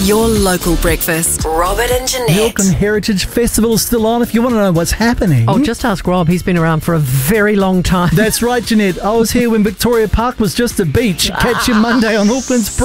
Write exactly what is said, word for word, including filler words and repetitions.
Your local breakfast. Robert and Jeanette. The Auckland Heritage Festival is still on. If you want to know what's happening. Oh, just ask Rob. He's been around for a very long time. That's right, Jeanette. I was here when Victoria Park was just a beach. Catch you Monday on Auckland's